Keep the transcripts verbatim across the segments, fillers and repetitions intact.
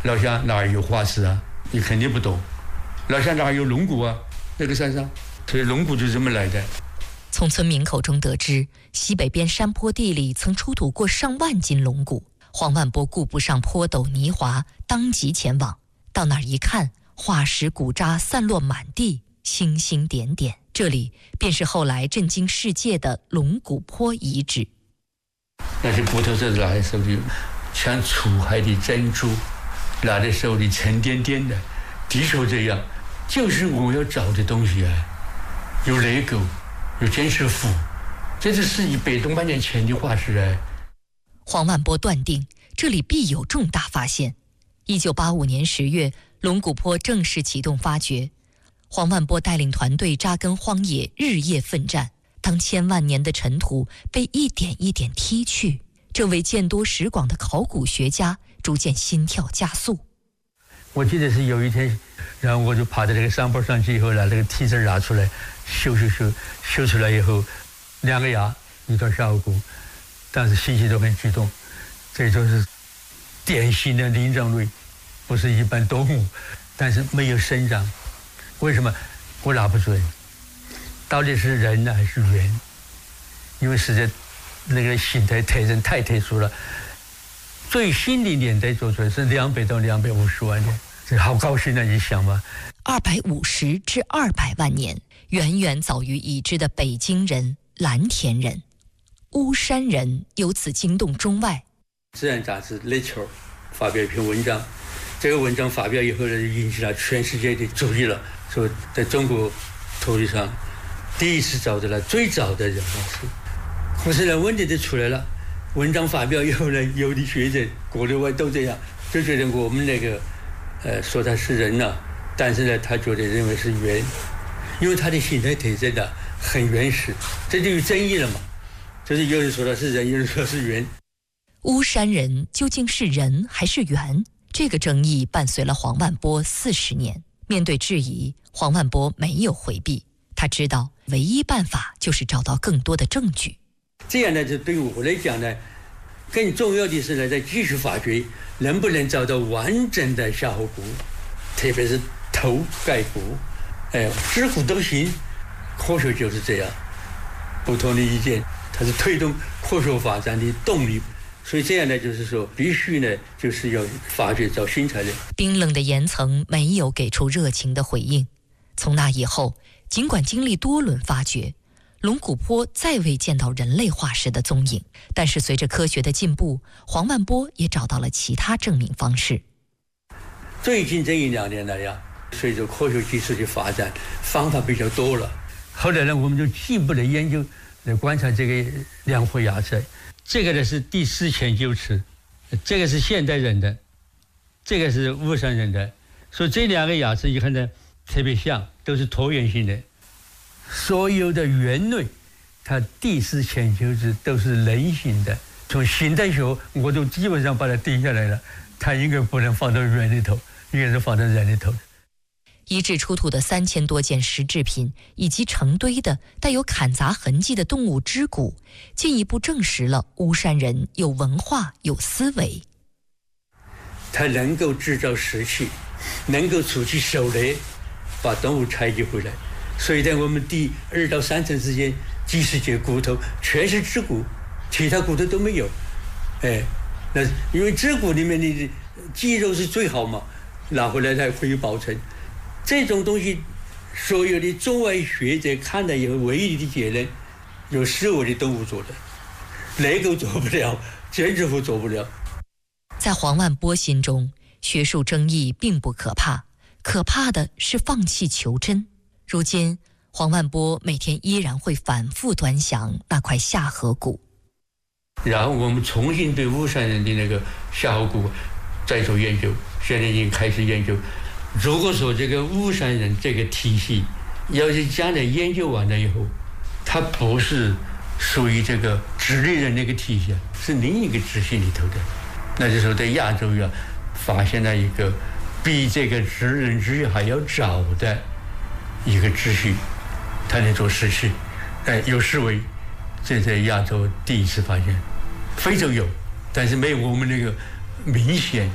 老乡哪有化石啊？你肯定不懂。老乡哪有龙骨啊？那个山上，所以龙骨就这么来的。 从村民口中得知，西北边山坡地里曾出土过上万斤龙骨。黄万波顾不上坡陡泥滑，当即前往。到那儿一看，化石骨渣散落满地，星星点点。这里便是后来震惊世界的龙骨坡遗址。 那些骨头是拿在手里，像楚海的珍珠，拿在手里沉甸甸的。的确这样，就是我要找的东西啊，有雷狗，有坚石斧，这是一百多万年前的化石啊。 黄万波断定这里必有重大发现。一九八五年十月，龙骨坡正式启动发掘。黄万波带领团队扎根荒野，日夜奋战。当千万年的尘土被一点一点踢去，这位见多识广的考古学家逐渐心跳加速。 我记得是有一天，然后我就爬到这个山坡上去以后，拿这个梯子拿出来，修修修，修出来以后，两个牙，一段下颌骨，但是信息都很激动。这就是典型的灵长类，不是一般动物，但是没有生长。为什么？我拿不准，到底是人呢还是猿？因为实在那个形态特征太特殊了。最新的年代做出来是两百到两百五十万年，这好高兴啊！你想嘛， 二百五十至二百万年，远远早于已知的北京人、蓝田人、巫山人，由此惊动中外。 自然杂志《Nature》发表一篇文章，这个文章发表以后呢，引起了全世界的注意了。说在中国土地上第一次找到了最早的人化石。可是呢，问题就出来了。文章发表以后呢，有的学者国内外都这样，就觉得我们那个呃说他是人了、啊，但是呢，他觉得认为是猿，因为他的形态特征呢很原始，这就有争议了嘛。就是有人说他是人，有人说是猿。 巫山人究竟是人还是猿？这个争议伴随了黄万波四十年。面对质疑，黄万波没有回避，他知道唯一办法就是找到更多的证据。 这样呢，就对我来讲呢，更重要的是呢，在继续发掘能不能找到完整的下颌骨，特别是头盖骨，哎，指骨都行。科学就是这样，不同的意见，它是推动科学发展的动力。所以这样呢，就是说，必须呢，就是要发掘找新材料。 冰冷的岩层没有给出热情的回应。从那以后，尽管经历多轮发掘，龙骨坡再未见到人类化石的踪影，但是随着科学的进步，黄万波也找到了其他证明方式。 最近这一两年来呀，随着科学技术的发展，方法比较多了。后来呢，我们就进一步的研究来观察这个两颗牙齿。这个呢是第四前臼齿，这个是现代人的，这个是巫山人的。所以这两个牙齿一看呢特别像，都是椭圆形的。所有的猿类，它第四前臼齿都是人形的。从形态学，我都基本上把它定下来了，它应该不能放到猿里头，应该是放到人里头。 遗址出土的三千多件石制品，以及成堆的带有砍砸痕迹的动物肢骨，进一步证实了巫山人有文化、有思维。 它能够制造石器，能够出起手来，把动物采集回来。所以在我们第二到三层之间，几十节骨头全是肢骨，其他骨头都没有。哎，那因为肢骨里面的肌肉是最好嘛，拿回来才可以保存。这种东西，所有的中外学者看了以后，唯一的结论，有四维的动物做的，雷狗做不了，坚石斧做不了。 在黄万波心中，学术争议并不可怕，可怕的是放弃求真。如今，黄万波每天依然会反复端详那块下颌骨。 然后我们重新对巫山人的那个下颌骨再做研究，现在已经开始研究。如果说这个巫山人这个体系，要是将来研究完了以后，它不是属于这个直立人那个体系，是另一个支系里头的，那就是说在亚洲呀发现了一个比这个直人支系还要早的一个支系，它能做石器，哎，有思维，这在亚洲第一次发现。非洲有，但是没有我们那个明显，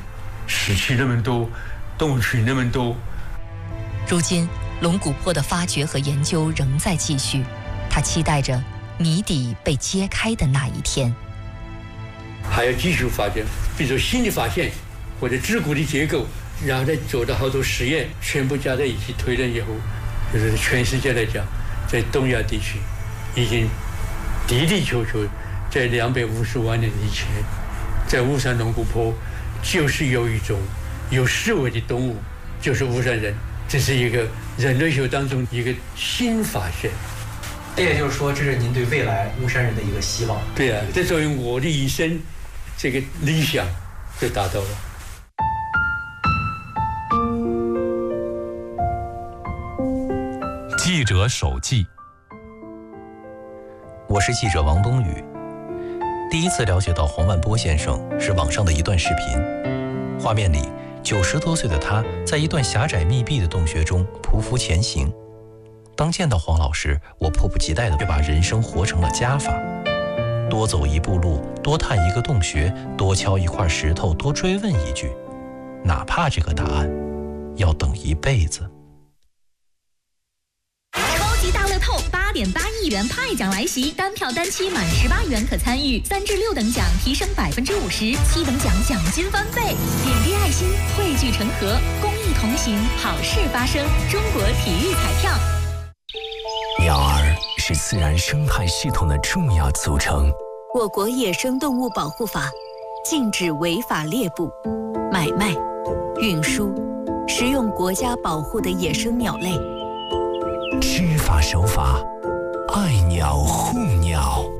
湿气那么多，动物群那么多。 如今，龙骨坡的发掘和研究仍在继续，他期待着谜底被揭开的那一天。 还要继续发掘，比如说新的发现或者自古的结构，然后再做的好多实验，全部加在一起推论以后，就是全世界来讲，在东亚地区已经的的确确在两百五十万年以前，在巫山龙骨坡就是有一种有思维的动物，就是巫山人。这是一个人类学当中一个新发现。 这也就是说，这是您对未来巫山人的一个希望。 对啊，这作为我的一生这个理想就达到了。 记者手记， 我是记者王冬宇。第一次了解到黄万波先生是网上的一段视频，画面里九十多岁的他在一段狭窄密闭的洞穴中匍匐前行。当见到黄老师，我迫不及待地就把人生活成了加法，多走一步路，多探一个洞穴，多敲一块石头，多追问一句，哪怕这个答案要等一辈子。 超级大乐透八点八亿元派奖来袭，单票单期满十八元可参与，三至六等奖提升百分之五十，七等奖奖金翻倍。点滴爱心，汇聚成河，公益同行，好事发生。中国体育彩票。 鸟儿是自然生态系统的重要组成。 我国野生动物保护法禁止违法猎捕、买卖、运输、食用国家保护的野生鸟类。 知法守法，爱鸟护鸟。